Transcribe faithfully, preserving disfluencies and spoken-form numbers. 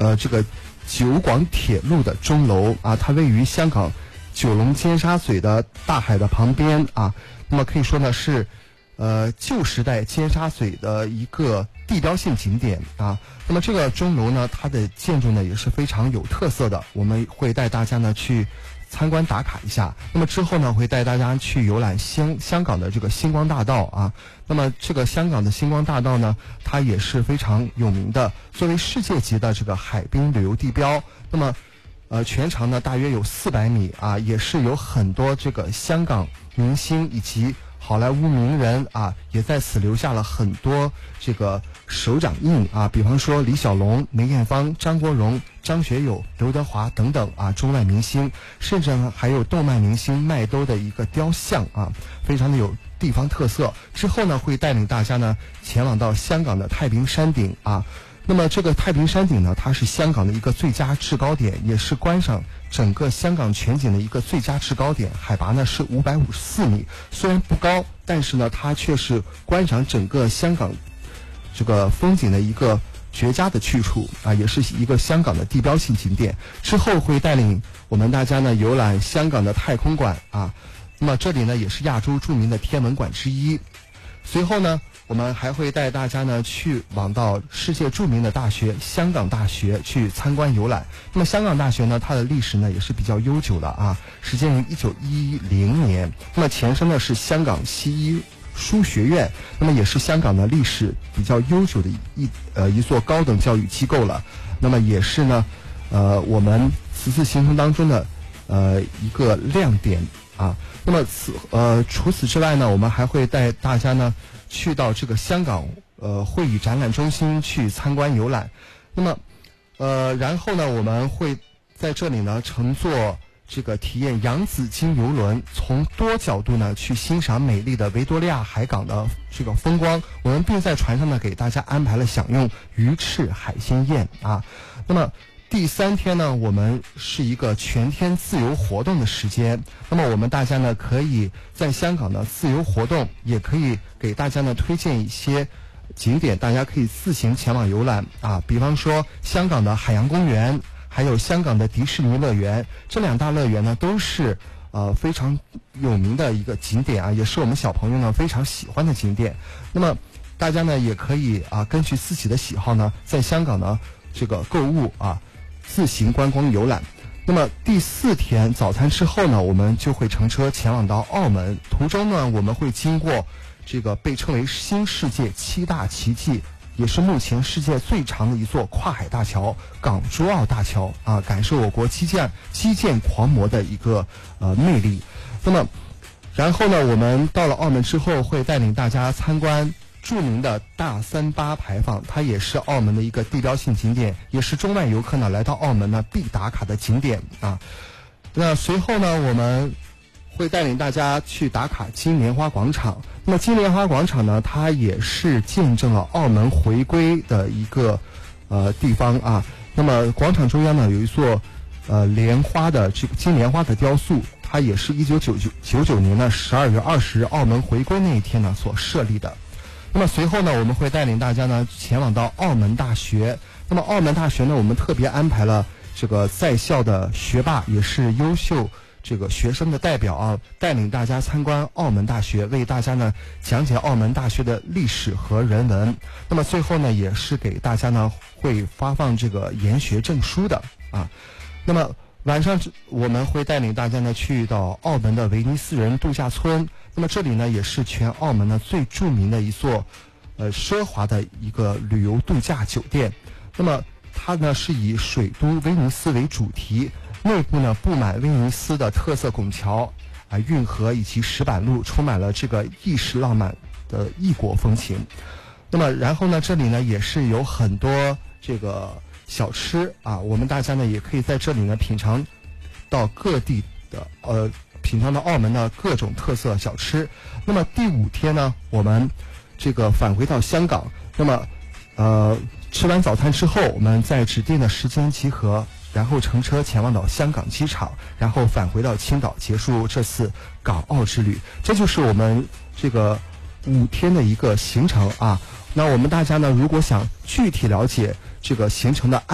呃这个九广铁路的钟楼啊，它位于香港九龙尖沙咀的大海的旁边啊，那么可以说呢是呃旧时代尖沙咀的一个地标性景点啊。那么这个钟楼呢，它的建筑呢也是非常有特色的，我们会带大家呢去参观打卡一下。那么之后呢，会带大家去游览香香港的这个星光大道啊。那么这个香港的星光大道呢，它也是非常有名的，作为世界级的这个海滨旅游地标。那么呃，全长呢大约有四百米啊，也是有很多这个香港明星以及好莱坞名人啊，也在此留下了很多这个手掌印啊，比方说李小龙、梅艳芳、张国荣、张学友、刘德华等等啊，中外明星，甚至呢还有动漫明星麦兜的一个雕像啊，非常的有地方特色。之后呢，会带领大家呢前往到香港的太平山顶啊。那么这个太平山顶呢，它是香港的一个最佳制高点，也是观赏整个香港全景的一个最佳制高点，海拔呢是五百五十四米，虽然不高，但是呢它却是观赏整个香港这个风景的一个绝佳的去处啊，也是一个香港的地标性景点。之后会带领我们大家呢游览香港的太空馆啊，那么这里呢也是亚洲著名的天文馆之一。随后呢，我们还会带大家呢去往到世界著名的大学香港大学去参观游览。那么香港大学呢，它的历史呢也是比较悠久的啊，始建于一九一零年。那么前身呢是香港西医书学院，那么也是香港的历史比较悠久的一呃一座高等教育机构了。那么也是呢，呃我们此次行程当中的呃一个亮点啊。那么此呃除此之外呢，我们还会带大家呢去到这个香港呃会议展览中心去参观游览。那么呃然后呢，我们会在这里呢乘坐这个体验洋紫荆游轮，从多角度呢去欣赏美丽的维多利亚海港的这个风光。我们并在船上呢给大家安排了享用鱼翅海鲜宴啊。那么第三天呢，我们是一个全天自由活动的时间。那么我们大家呢可以在香港的自由活动，也可以给大家呢推荐一些景点，大家可以自行前往游览啊。比方说香港的海洋公园，还有香港的迪士尼乐园，这两大乐园呢都是呃非常有名的一个景点啊，也是我们小朋友呢非常喜欢的景点。那么大家呢也可以啊根据自己的喜好呢，在香港呢这个购物啊，自行观光游览。那么第四天早餐之后呢，我们就会乘车前往到澳门，途中呢我们会经过这个被称为新世界七大奇迹，也是目前世界最长的一座跨海大桥港珠澳大桥啊，感受我国基建基建狂魔的一个呃魅力。那么然后呢，我们到了澳门之后，会带领大家参观著名的大三巴牌坊，它也是澳门的一个地标性景点，也是中外游客呢来到澳门呢必打卡的景点啊。那随后呢，我们会带领大家去打卡金莲花广场。那么金莲花广场呢，它也是见证了澳门回归的一个呃地方啊。那么广场中央呢有一座呃莲花的这个金莲花的雕塑，它也是一九九九九九年的十二月二十日澳门回归那一天呢所设立的。那么随后呢，我们会带领大家呢前往到澳门大学。那么澳门大学呢，我们特别安排了这个在校的学霸，也是优秀这个学生的代表啊，带领大家参观澳门大学，为大家呢讲解澳门大学的历史和人文。那么最后呢，也是给大家呢会发放这个研学证书的啊。那么晚上我们会带领大家呢去到澳门的威尼斯人度假村。那么这里呢也是全澳门呢最著名的一座呃奢华的一个旅游度假酒店。那么它呢是以水都威尼斯为主题，内部呢布满威尼斯的特色拱桥啊、运河以及石板路，充满了这个意式浪漫的异国风情。那么然后呢，这里呢也是有很多这个小吃啊，我们大家呢也可以在这里呢品尝到各地的呃品尝到澳门的各种特色小吃。那么第五天呢，我们这个返回到香港。那么呃吃完早餐之后，我们在指定的时间集合，然后乘车前往到香港机场，然后返回到青岛，结束这次港澳之旅。这就是我们这个五天的一个行程啊。那我们大家呢，如果想具体了解这个行程的